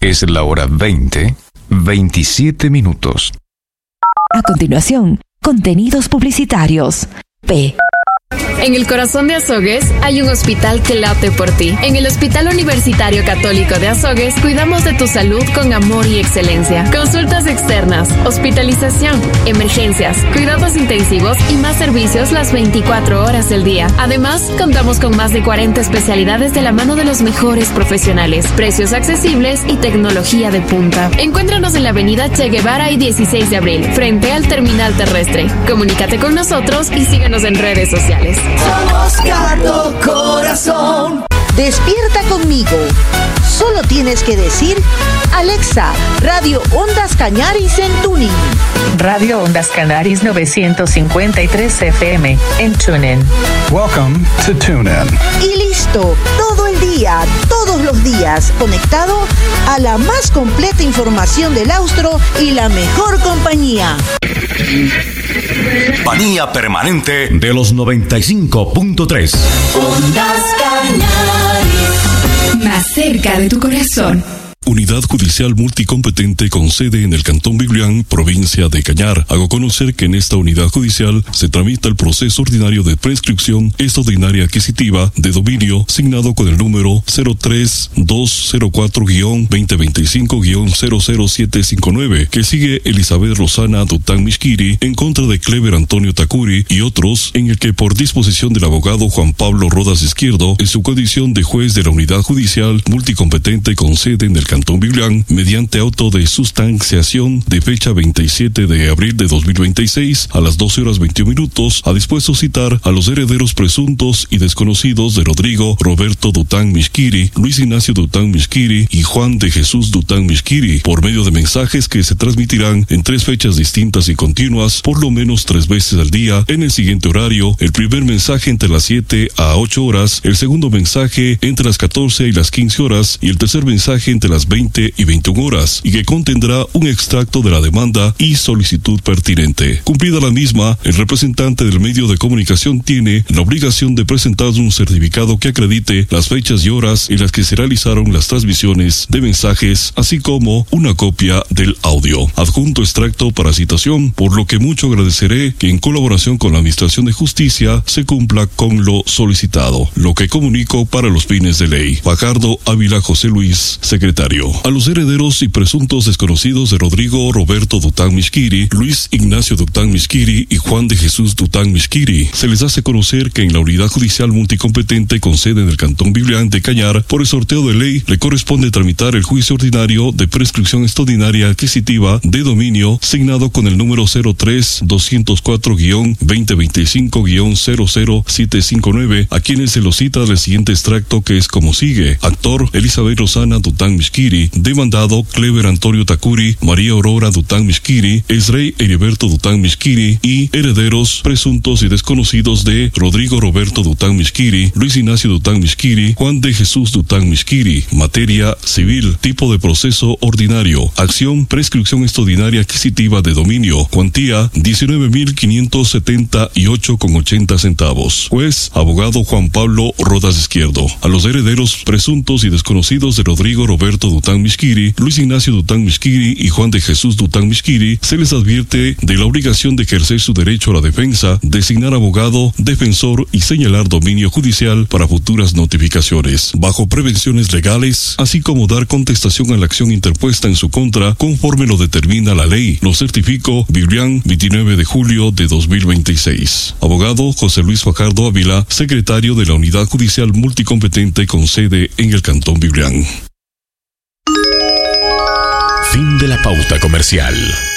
Es la hora 20:27. A continuación, contenidos publicitarios. P. En el corazón de Azogues hay un hospital que late por ti. En el Hospital Universitario Católico de Azogues cuidamos de tu salud con amor y excelencia. Consultas externas, hospitalización, emergencias, cuidados intensivos y más servicios las 24 horas del día. Además, contamos con más de 40 especialidades de la mano de los mejores profesionales, precios accesibles y tecnología de punta. Encuéntranos en la avenida Che Guevara y 16 de abril, frente al terminal terrestre. Comunícate con nosotros y síguenos en redes sociales. Somos Cardo Corazón. Despierta conmigo. Solo tienes que decir: Alexa, Radio Ondas Cañaris en tuning. Radio Ondas Cañaris 953 FM en TuneIn. Welcome to TuneIn. Y listo, todo el día, todos los días, conectado a la más completa información del Austro y la mejor compañía. Compañía permanente de los 95.3. Ondas Cañaris, más cerca de tu corazón. Unidad Judicial Multicompetente con sede en el Cantón Biblián, provincia de Cañar. Hago conocer que en esta unidad judicial se tramita el proceso ordinario de prescripción extraordinaria adquisitiva de dominio signado con el número 03204-2025-00759, que sigue Elizabeth Rosana Dután Mishkiri en contra de Clever Antonio Takuri y otros, en el que por disposición del abogado Juan Pablo Rodas Izquierdo, en su condición de juez de la Unidad Judicial Multicompetente con sede en el Cantón Biblián, mediante auto de sustanciación de fecha 27 de abril de 2026 a las 12:21, ha dispuesto citar a los herederos presuntos y desconocidos de Rodrigo Roberto Dután Mishkiri, Luis Ignacio Dután Mishkiri y Juan de Jesús Dután Mishkiri, por medio de mensajes que se transmitirán en 3 fechas distintas y continuas, por lo menos 3 veces al día, en el siguiente horario: el primer mensaje entre las 7 a 8 horas, el segundo mensaje entre las 14 y las 15 horas y el tercer mensaje entre las 20 y 21 horas, y que contendrá un extracto de la demanda y solicitud pertinente. Cumplida la misma, el representante del medio de comunicación tiene la obligación de presentar un certificado que acredite las fechas y horas en las que se realizaron las transmisiones de mensajes, así como una copia del audio. Adjunto extracto para citación, por lo que mucho agradeceré que en colaboración con la Administración de Justicia se cumpla con lo solicitado, lo que comunico para los fines de ley. Fajardo Ávila José Luis, secretario. A los herederos y presuntos desconocidos de Rodrigo Roberto Dután Mishkiri, Luis Ignacio Dután Mishkiri y Juan de Jesús Dután Mishkiri, se les hace conocer que en la Unidad Judicial Multicompetente con sede en el Cantón Biblián de Cañar, por el sorteo de ley, le corresponde tramitar el juicio ordinario de prescripción extraordinaria adquisitiva de dominio signado con el número 03204-2025-00759, a quienes se lo cita el siguiente extracto, que es como sigue: actor Elizabeth Rosana Dután Mishkiri, demandado Clever Antonio Takuri, María Aurora Dután Mishkiri, Esrey Heriberto Dután Mishkiri y herederos presuntos y desconocidos de Rodrigo Roberto Dután Mishkiri, Luis Ignacio Dután Mishkiri, Juan de Jesús Dután Mishkiri. Materia civil, tipo de proceso ordinario, acción prescripción extraordinaria adquisitiva de dominio, cuantía 19.578,80 centavos. Juez, abogado Juan Pablo Rodas Izquierdo. A los herederos presuntos y desconocidos de Rodrigo Roberto Dután Mishkiri, Luis Ignacio Dután Mishkiri y Juan de Jesús Dután Mishkiri se les advierte de la obligación de ejercer su derecho a la defensa, designar abogado, defensor y señalar dominio judicial para futuras notificaciones, bajo prevenciones legales, así como dar contestación a la acción interpuesta en su contra conforme lo determina la ley. Lo certifico, Biblián, 29 de julio de 2026. Abogado José Luis Fajardo Ávila, secretario de la Unidad Judicial Multicompetente con sede en el Cantón Biblián. Fin de la pauta comercial.